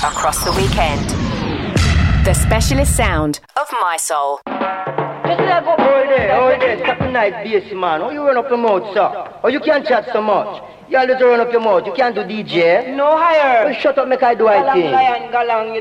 across the weekend. The specialist sound of My Soul. Just let go. Oh, there, stop the nice bass, man. Oh, you run up your mouth, sir. Oh, you can't chat so much. You always run up your mouth. You can't do DJ. No higher. Well, shut up, make I do I thing. Galang,